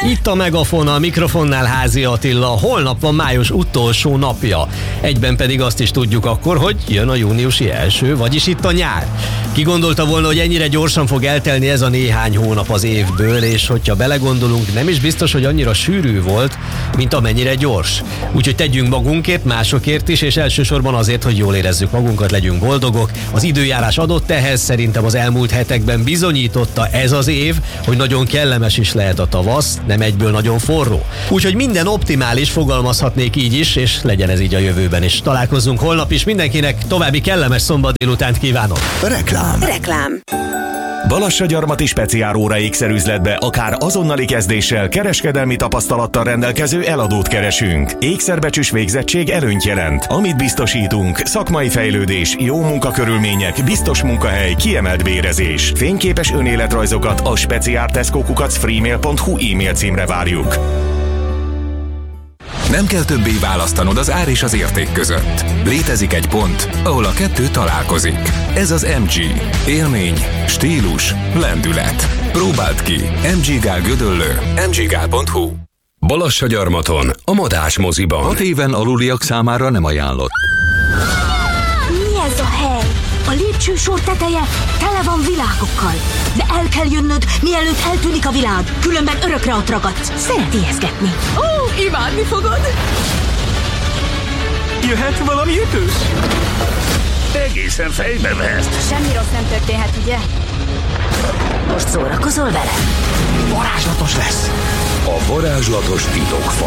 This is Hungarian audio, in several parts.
Itt a Megafon, a mikrofonnál Házi Attila. Holnap van május utolsó napja. Egyben pedig azt is tudjuk akkor, hogy jön a júniusi első, vagyis itt a nyár. Ki gondolta volna, hogy ennyire gyorsan fog eltelni ez a néhány hónap az évből, és hogyha belegondolunk, nem is biztos, hogy annyira sűrű volt, mint amennyire gyors. Úgyhogy tegyünk magunkért, másokért is, és elsősorban azért, hogy jól érezzük magunkat, legyünk boldogok. Az időjárás adott ehhez, szerintem az elmúlt hetekben bizonyította ez az év, hogy nagyon kellemes is lehet a tavasz, nem egyből nagyon forró. Úgyhogy minden optimális, fogalmazhatnék így is, és legyen ez így a jövőben is. Találkozzunk holnap is, mindenkinek további kellemes szombat délutánt kívánok. Reklám. Balassagyarmati speciálóra ékszerüzletbe akár azonnali kezdéssel, kereskedelmi tapasztalattal rendelkező eladót keresünk. Ékszerbecsüs végzettség előnyt jelent. Amit biztosítunk, szakmai fejlődés, jó munkakörülmények, biztos munkahely, kiemelt bérezés. Fényképes önéletrajzokat a specialtesco@freemail.hu e-mail címre várjuk. Nem kell többé választanod az ár és az érték között. Létezik egy pont, ahol a kettő találkozik. Ez az MG. Élmény, stílus, lendület. Próbáld ki. MG Gál Gödöllő. mggál.hu. Balassagyarmaton, a Madás moziban. 6 éven aluliak számára nem ajánlott. Mi ez a hely? A lépcsősor teteje tele van világokkal. De el kell jönnöd, mielőtt eltűnik a világ. Különben örökre ott ragadsz. Szeret ijeszgetni. Ó, imádni fogod. Jöhet valami ütős? Egészen fejbe veszt. Semmi rossz nem történhet, ugye? Most szórakozol vele? Varázslatos lesz. A varázslatos titokfa.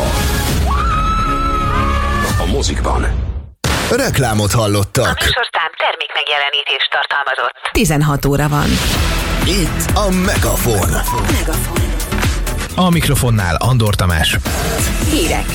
A mozikban. Reklámot hallottak. A műsorszám termék megjelenítést tartalmazott. 16 óra van. Itt a Megafon. A mikrofonnál Andor Tamás. Hírek.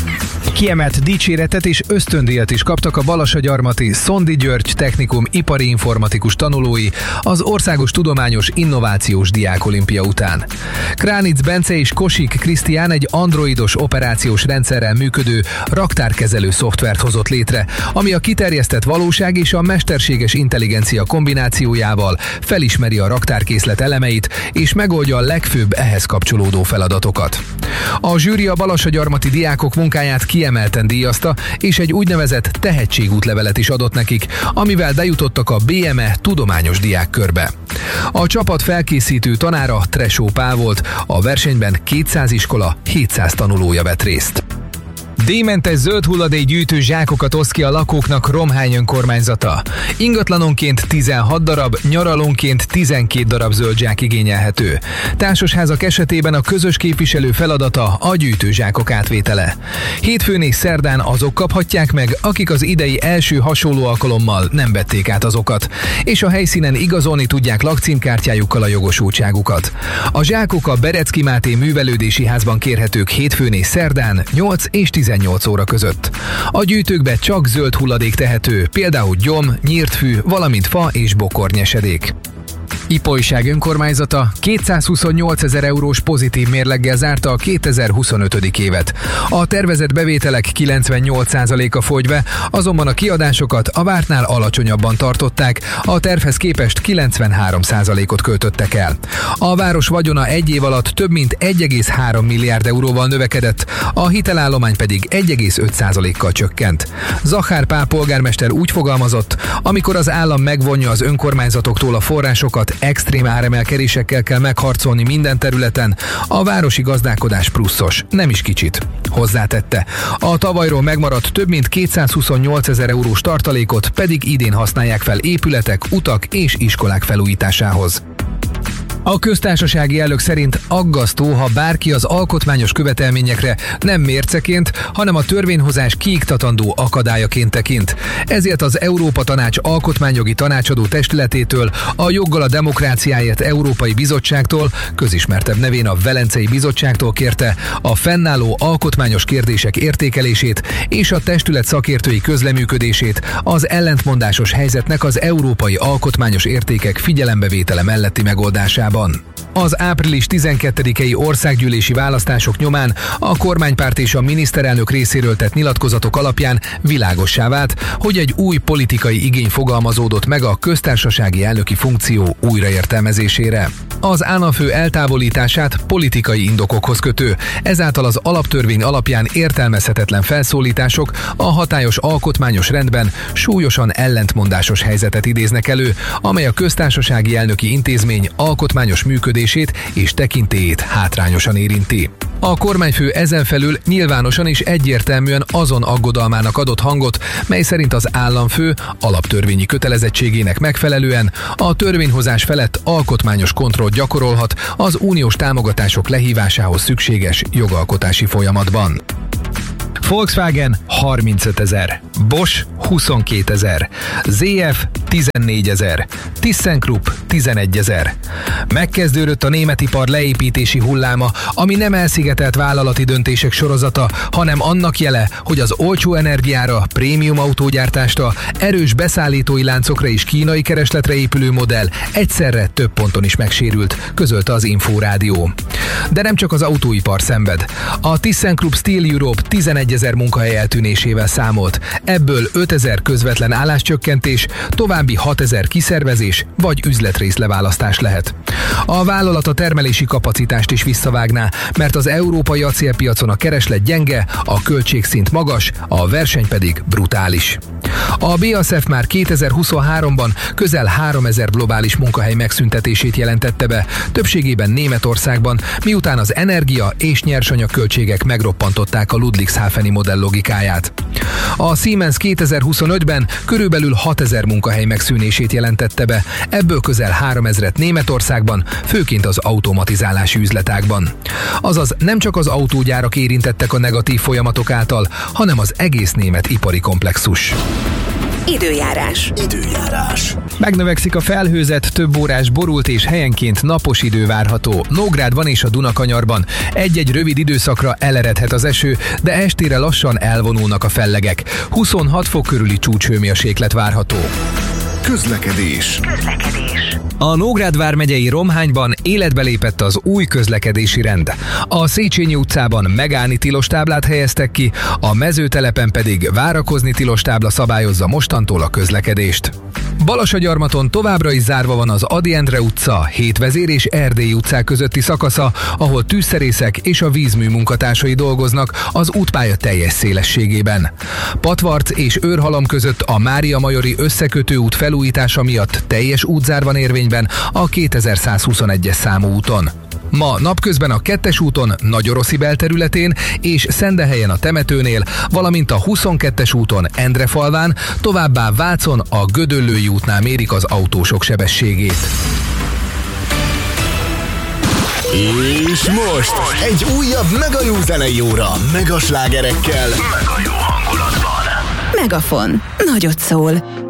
Kiemelt dicséretet és ösztöndíjat is kaptak a Balassagyarmati Szondi György Technikum ipari informatikus tanulói az Országos Tudományos Innovációs Diákolimpia után. Kránic Bence és Kosik Krisztián egy androidos operációs rendszerrel működő raktárkezelő szoftvert hozott létre, ami a kiterjesztett valóság és a mesterséges intelligencia kombinációjával felismeri a raktárkészlet elemeit és megoldja a legfőbb ehhez kapcsolódó feladatokat. A zsűri a balassagyarmati diákok munkáját kiemelten díjazta, és egy úgynevezett tehetségútlevelet is adott nekik, amivel bejutottak a BME tudományos diákkörbe. A csapat felkészítő tanára Tresó Pál volt, a versenyben 200 iskola, 700 tanulója vett részt. D-mentes zöld hulladékgyűjtő zsákokat oszt ki a lakóknak Romhány önkormányzata. Ingatlanonként 16 darab, nyaralónként 12 darab zöld zsák igényelhető. Társasházak esetében a közös képviselő feladata a gyűjtőzsákok átvétele. Hétfőn és szerdán azok kaphatják meg, akik az idei első hasonló alkalommal nem vették át azokat, és a helyszínen igazolni tudják lakcímkártyájukkal a jogosultságukat. A zsákok a Berecki Máté művelődési házban kérhetők hétfőn és szerdán 8 és 18 óra között. A gyűjtőkbe csak zöld hulladék tehető, például gyom, nyírt fű, valamint fa és bokornyesedék. Ipolyság önkormányzata 228 000 eurós pozitív mérleggel zárta a 2025. évet. A tervezett bevételek 98%-a fogy be, azonban a kiadásokat a vártnál alacsonyabban tartották, a tervhez képest 93%-ot költöttek el. A város vagyona egy év alatt több mint 1,3 milliárd euróval növekedett, a hitelállomány pedig 1,5%-kal csökkent. Zachár Pál polgármester úgy fogalmazott, amikor az állam megvonja az önkormányzatoktól a forrásokat, extrém áremelkedésekkel kell megharcolni minden területen, a városi gazdálkodás pluszos, nem is kicsit. Hozzátette, a tavalyról megmaradt több mint 228 000 eurós tartalékot pedig idén használják fel épületek, utak és iskolák felújításához. A köztársasági elnök szerint aggasztó, ha bárki az alkotmányos követelményekre nem mérceként, hanem a törvényhozás kiiktatandó akadályaként tekint. Ezért az Európa Tanács alkotmányjogi tanácsadó testületétől, a Joggal a Demokráciáért Európai Bizottságtól, közismertebb nevén a Velencei Bizottságtól kérte a fennálló alkotmányos kérdések értékelését és a testület szakértői közleműködését az ellentmondásos helyzetnek az európai alkotmányos értékek figyelembevétele melletti megoldásában. Ukrajnában. Az április 12-i országgyűlési választások nyomán a kormánypárt és a miniszterelnök részéről tett nyilatkozatok alapján világossá vált, hogy egy új politikai igény fogalmazódott meg a köztársasági elnöki funkció újraértelmezésére. Az államfő eltávolítását politikai indokokhoz kötő, ezáltal az alaptörvény alapján értelmezhetetlen felszólítások a hatályos alkotmányos rendben súlyosan ellentmondásos helyzetet idéznek elő, amely a köztársasági elnöki intézmény alkotmányos működését és tekintélyét hátrányosan érinti. A kormányfő ezen felül nyilvánosan és egyértelműen azon aggodalmának adott hangot, mely szerint az államfő alaptörvényi kötelezettségének megfelelően a törvényhozás felett alkotmányos kontrollt gyakorolhat az uniós támogatások lehívásához szükséges jogalkotási folyamatban. Volkswagen 35 000, Bosch 22 000, ZF 14 000, ThyssenKrupp 11 000. Megkezdődött a német ipar leépítési hulláma, ami nem elszigetelt vállalati döntések sorozata, hanem annak jele, hogy az olcsó energiára, prémium autógyártásra, erős beszállítói láncokra és kínai keresletre épülő modell egyszerre több ponton is megsérült, közölte az Inforádió. De nem csak az autóipar szenved. A ThyssenKrupp Steel Europe 11 000 munkahely eltűnésével számolt, ebből 5 000 közvetlen álláscsökkentés, további 6 000 kiszervezés vagy üzletrész leválasztás lehet. A vállalat a termelési kapacitást is visszavágná, mert az európai acélpiacon a kereslet gyenge, a költségszint magas, a verseny pedig brutális. A BASF már 2023-ban közel 3000 globális munkahely megszüntetését jelentette be, többségében Németországban, miután az energia és nyersanyag költségek megroppantották a Ludwigshafeni modell logikáját. A Siemens 2025-ben körülbelül 6000 munkahely megszűnését jelentette be, ebből közel 3000-et Németországban, főként az automatizálási üzletágban. Azaz nem csak az autógyárak érintettek a negatív folyamatok által, hanem az egész német ipari komplexus. Időjárás. Megnövekszik a felhőzet, több órás borult és helyenként napos idő várható. Nógrádban és a Dunakanyarban egy-egy rövid időszakra eleredhet az eső, de estére lassan elvonulnak a fellegek. 26 fok körüli csúcshőmérséklet várható. Közlekedés. A Nógrád vármegyei Romhányban életbe lépett az új közlekedési rend. A Széchenyi utcában megállni tilos táblát helyeztek ki, a Mezőtelepen pedig várakozni tilos tábla szabályozza mostantól a közlekedést. Balassagyarmaton továbbra is zárva van az Ady Endre utca, Hétvezér és Erdélyi utcák közötti szakasza, ahol tűzszerészek és a vízmű munkatársai dolgoznak az útpálya teljes szélességében. Patvarc és Őrhalom között a Mária-Majori összekötő út felújítása miatt teljes útzár van érvényben a 2121-es számú úton. Ma napközben a 2-es úton Nagyoroszi belterületén és Szendehelyen a temetőnél, valamint a 22-es úton Endrefalván, továbbá Vácon a Gödöllői útnál mérik az autósok sebességét. És most egy újabb mega jó zenei óra, mega slágerekkel, Mega jó hangulatban. Megafon. Nagyot szól.